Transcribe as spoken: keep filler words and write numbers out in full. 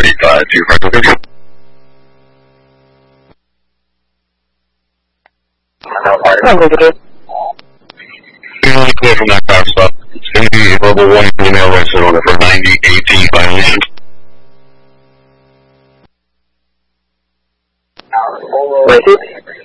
thirty-five to Franklin Control. Feeling clear from that car stop. It's going to be a level one female registered owner for ninety eighteen violation. Wait,